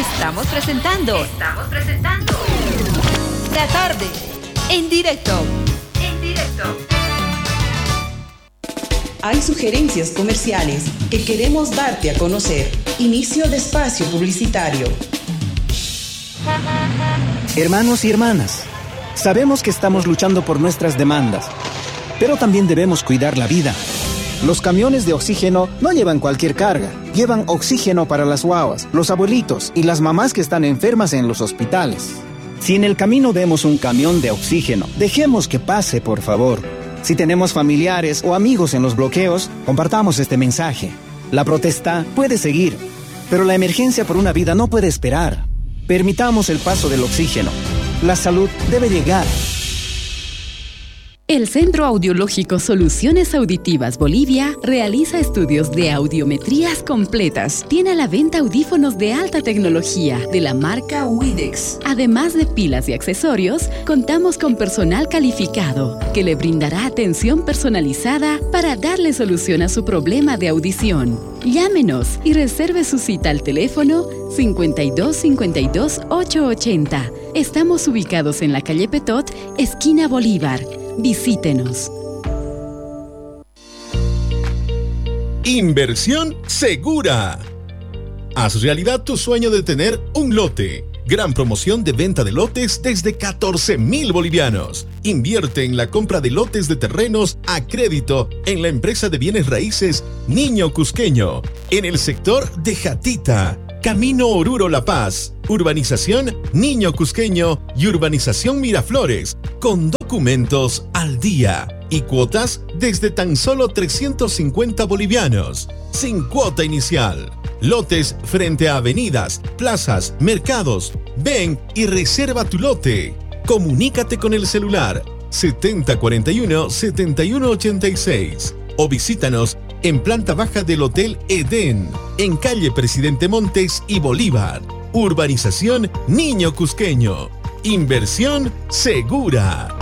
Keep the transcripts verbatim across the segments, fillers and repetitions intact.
Estamos presentando. Estamos presentando. La tarde. En directo. En directo. Hay sugerencias comerciales que queremos darte a conocer. Inicio de espacio publicitario. Hermanos y hermanas, sabemos que estamos luchando por nuestras demandas, pero también debemos cuidar la vida. Los camiones de oxígeno no llevan cualquier carga, llevan oxígeno para las guaguas, los abuelitos y las mamás que están enfermas en los hospitales. Si en el camino vemos un camión de oxígeno, dejemos que pase, por favor. Si tenemos familiares o amigos en los bloqueos, compartamos este mensaje. La protesta puede seguir, pero la emergencia por una vida no puede esperar. Permitamos el paso del oxígeno. La salud debe llegar. El Centro Audiológico Soluciones Auditivas Bolivia realiza estudios de audiometrías completas. Tiene a la venta audífonos de alta tecnología de la marca Widex. Además de pilas y accesorios, contamos con personal calificado que le brindará atención personalizada para darle solución a su problema de audición. Llámenos y reserve su cita al teléfono cincuenta y dos cincuenta y dos ochocientos ochenta. Estamos ubicados en la calle Petot, esquina Bolívar. Visítenos. Inversión segura. Haz realidad tu sueño de tener un lote. Gran promoción de venta de lotes desde catorce mil bolivianos. Invierte en la compra de lotes de terrenos a crédito en la empresa de bienes raíces Niño Cusqueño, en el sector de Jatita, Camino Oruro La Paz, Urbanización Niño Cusqueño y Urbanización Miraflores, con documentos al día y cuotas desde tan solo trescientos cincuenta bolivianos, sin cuota inicial. Lotes frente a avenidas, plazas, mercados. Ven y reserva tu lote. Comunícate con el celular setenta cuarenta y uno setenta y uno ochenta y seis o visítanos en planta baja del Hotel Edén, en calle Presidente Montes y Bolívar. Urbanización Niño Cusqueño. Inversión segura.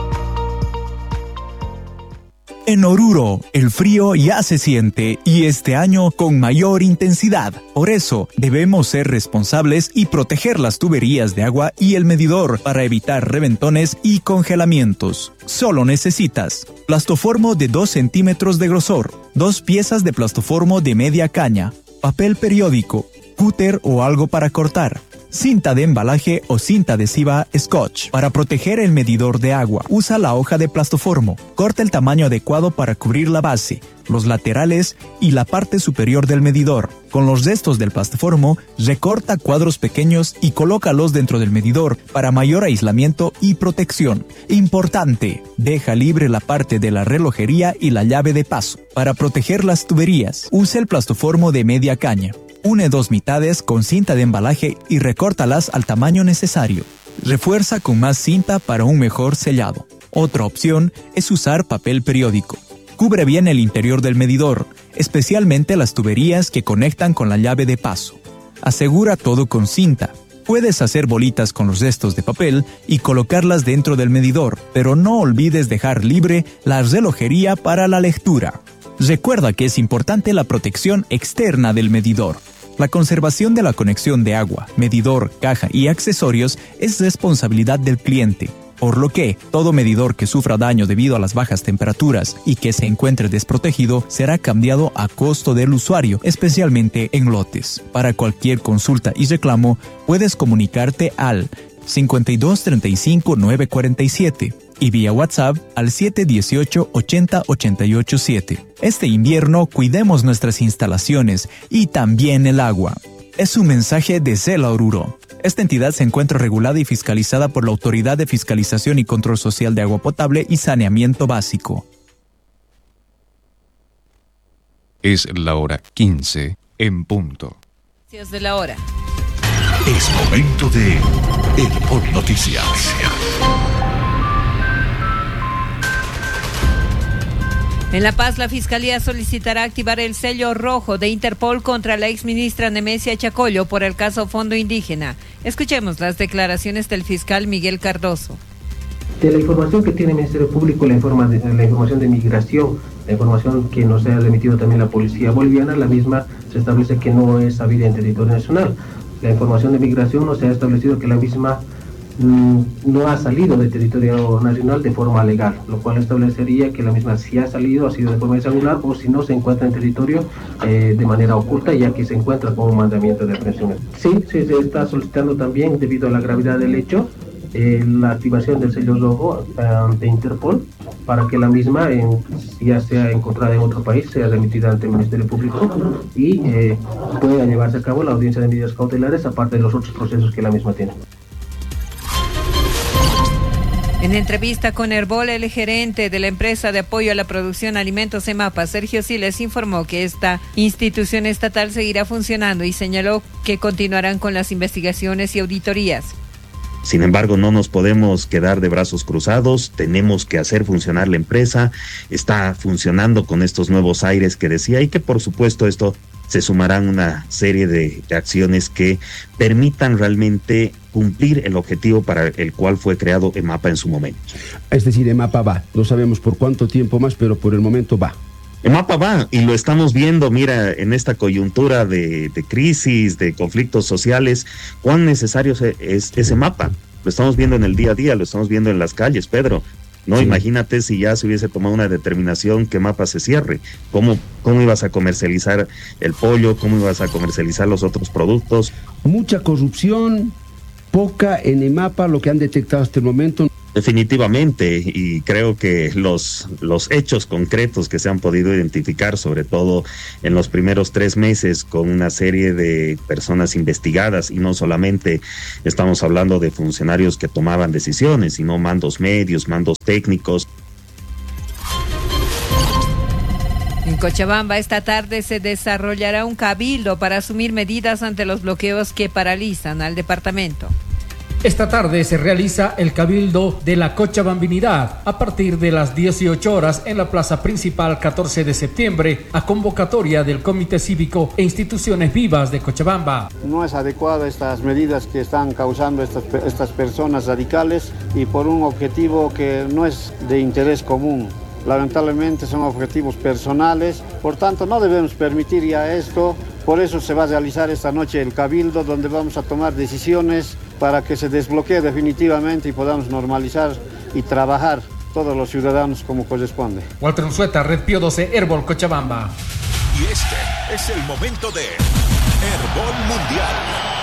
En Oruro, el frío ya se siente y este año con mayor intensidad. Por eso, debemos ser responsables y proteger las tuberías de agua y el medidor para evitar reventones y congelamientos. Solo necesitas plastoformo de dos centímetros de grosor, dos piezas de plastoformo de media caña, papel periódico, cúter o algo para cortar, cinta de embalaje o cinta adhesiva Scotch. Para proteger el medidor de agua, usa la hoja de plastoformo. Corta el tamaño adecuado para cubrir la base, los laterales y la parte superior del medidor. Con los restos del plastoformo, recorta cuadros pequeños y colócalos dentro del medidor para mayor aislamiento y protección. Importante, deja libre la parte de la relojería y la llave de paso. Para proteger las tuberías, usa el plastoformo de media caña. Une dos mitades con cinta de embalaje y recórtalas al tamaño necesario. Refuerza con más cinta para un mejor sellado. Otra opción es usar papel periódico. Cubre bien el interior del medidor, especialmente las tuberías que conectan con la llave de paso. Asegura todo con cinta. Puedes hacer bolitas con los restos de papel y colocarlas dentro del medidor, pero no olvides dejar libre la relojería para la lectura. Recuerda que es importante la protección externa del medidor. La conservación de la conexión de agua, medidor, caja y accesorios es responsabilidad del cliente, por lo que todo medidor que sufra daño debido a las bajas temperaturas y que se encuentre desprotegido será cambiado a costo del usuario, especialmente en lotes. Para cualquier consulta y reclamo, puedes comunicarte al cincuenta y dos treinta y cinco nueve cuarenta y siete y vía WhatsApp al siete dieciocho ochenta ochenta y ocho siete. Este invierno cuidemos nuestras instalaciones y también el agua. Es un mensaje de Cela Oruro. Esta entidad se encuentra regulada y fiscalizada por la Autoridad de Fiscalización y Control Social de Agua Potable y Saneamiento Básico. Es la hora quince en punto. De la hora. Es momento de El Hot Noticias. En La Paz, la Fiscalía solicitará activar el sello rojo de Interpol contra la exministra Nemesia Chacollo por el caso Fondo Indígena. Escuchemos las declaraciones del fiscal Miguel Cardoso. De la información que tiene el Ministerio Público, la, informa de, la información de migración, la información que nos ha remitido también la Policía Boliviana, la misma se establece que no es sabida en territorio nacional. la información de migración no se ha establecido que la misma mm, no ha salido del territorio nacional de forma legal, lo cual establecería que la misma si ha salido ha sido de forma irregular o si no se encuentra en territorio eh, de manera oculta, ya que se encuentra con un mandamiento de aprehensión. Sí, sí, se está solicitando también, debido a la gravedad del hecho, eh, la activación del sello rojo uh, de Interpol, para que la misma, en, ya sea encontrada en otro país, sea remitida ante el Ministerio Público y eh, pueda llevarse a cabo la audiencia de medidas cautelares, aparte de los otros procesos que la misma tiene. En entrevista con Herbol, el gerente de la empresa de apoyo a la producción alimentos EMAPA, Sergio Siles, informó que esta institución estatal seguirá funcionando y señaló que continuarán con las investigaciones y auditorías. Sin embargo, no nos podemos quedar de brazos cruzados, tenemos que hacer funcionar la empresa, está funcionando con estos nuevos aires que decía, y que por supuesto esto se sumarán una serie de, de acciones que permitan realmente cumplir el objetivo para el cual fue creado EMAPA en su momento. Es decir, EMAPA va, no sabemos por cuánto tiempo más, pero por el momento va. EMAPA va, y lo estamos viendo, mira, en esta coyuntura de, de crisis, de conflictos sociales, cuán necesario es, es EMAPA. Lo estamos viendo en el día a día, lo estamos viendo en las calles, Pedro. No, sí. Imagínate si ya se hubiese tomado una determinación que EMAPA se cierre. ¿Cómo, cómo ibas a comercializar el pollo? ¿Cómo ibas a comercializar los otros productos? Mucha corrupción, poca en EMAPA, lo que han detectado hasta el momento. Definitivamente, y creo que los, los hechos concretos que se han podido identificar, sobre todo en los primeros tres meses con una serie de personas investigadas, y no solamente estamos hablando de funcionarios que tomaban decisiones, sino mandos medios, mandos técnicos. En Cochabamba esta tarde se desarrollará un cabildo para asumir medidas ante los bloqueos que paralizan al departamento. Esta tarde se realiza el Cabildo de la Cochabambinidad a partir de las dieciocho horas en la plaza principal catorce de septiembre a convocatoria del Comité Cívico e Instituciones Vivas de Cochabamba. No es adecuada estas medidas que están causando estas, estas personas radicales y por un objetivo que no es de interés común. Lamentablemente son objetivos personales, por tanto no debemos permitir ya esto. Por eso se va a realizar esta noche el Cabildo, donde vamos a tomar decisiones para que se desbloquee definitivamente y podamos normalizar y trabajar todos los ciudadanos como corresponde. Walter Unzueta, Red Pío doce, Herbol Cochabamba. Y este es el momento de Herbol Mundial.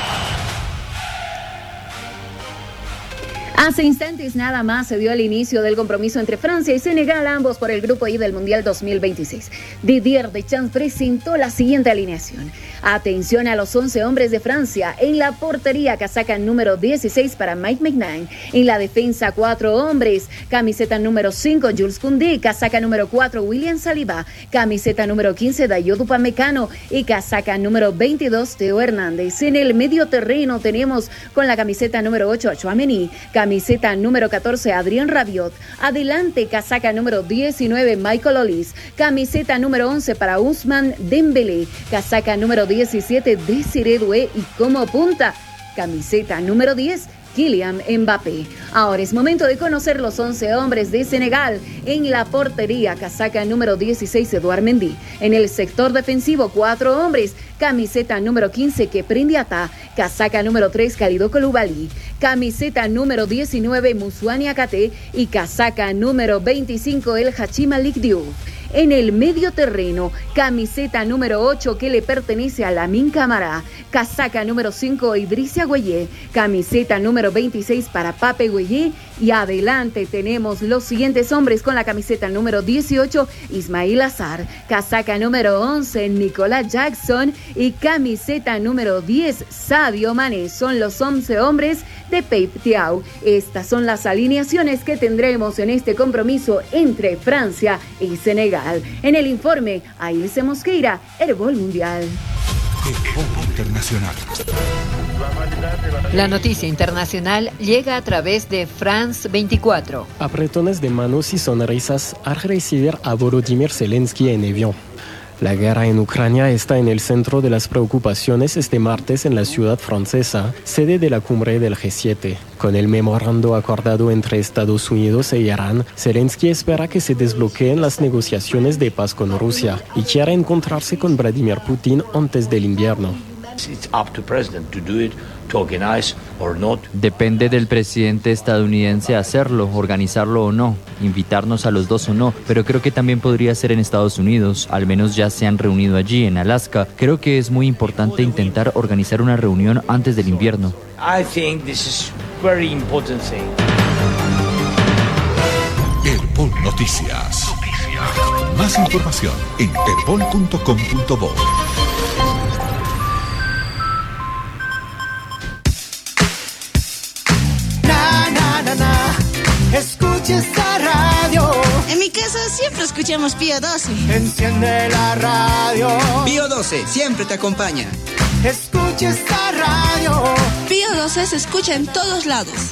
Hace instantes nada más se dio el inicio del compromiso entre Francia y Senegal, ambos por el Grupo I del Mundial dos mil veintiséis. Didier Deschamps presentó la siguiente alineación. Atención a los once hombres de Francia. En la portería, casaca número dieciséis para Mike Maignan. En la defensa, cuatro hombres. Camiseta número cinco, Jules Koundé. Casaca número cuatro, William Saliba. Camiseta número quince, Dayot Upamecano. Y casaca número veintidós, Theo Hernández. En el medio terreno tenemos con la camiseta número ocho, Tchouaméni. Camiseta número catorce, Adrien Rabiot. Adelante, casaca número diecinueve, Michael Olise. Camiseta número once para Ousmane Dembélé. Casaca número diecisiete, Desiré Doué. Y como punta, camiseta número diez, Kylian Mbappé. Ahora es momento de conocer los once hombres de Senegal. En la portería, casaca número dieciséis, Edouard Mendy. En el sector defensivo, cuatro hombres. Camiseta número quince, Khéphren Diatta. Casaca número tres, Kalidou Koulibaly. Camiseta número diecinueve, Moussa Niakhaté. Y casaca número veinticinco, El Hadji Malick Diouf. En el medio terreno, camiseta número ocho que le pertenece a Lamine Camara, casaca número cinco, Idrissa Gueye, camiseta número veintiséis para Pape Gueye, y adelante tenemos los siguientes hombres con la camiseta número dieciocho, Ismail Assar, casaca número once, Nicolas Jackson, y camiseta número diez, Sadio Mané. Son los once hombres de Pep Thiaw. Estas son las alineaciones que tendremos en este compromiso entre Francia y Senegal. En el informe, Ailse Mosqueira, Herbol Mundial. Herbol Internacional. La noticia internacional llega a través de France veinticuatro. Apretones de manos y sonrisas al recibir a Volodymyr Zelensky en avión. La guerra en Ucrania está en el centro de las preocupaciones este martes en la ciudad francesa, sede de la cumbre del G siete. Con el memorando acordado entre Estados Unidos e Irán, Zelensky espera que se desbloqueen las negociaciones de paz con Rusia y quiere encontrarse con Vladimir Putin antes del invierno. Depende del presidente estadounidense hacerlo, organizarlo o no, invitarnos a los dos o no, pero creo que también podría ser en Estados Unidos, al menos ya se han reunido allí, en Alaska. Creo que es muy importante intentar organizar una reunión antes del invierno. I think this is very important thing. Herbol Noticias. Noticias. Más información en herbol punto com punto bo. Na, na, na, na. Escucha esta radio. En mi casa siempre escuchamos Pío doce. Enciende la radio. Pío doce siempre te acompaña. Escucha esta radio. Pío doce se escucha en todos lados.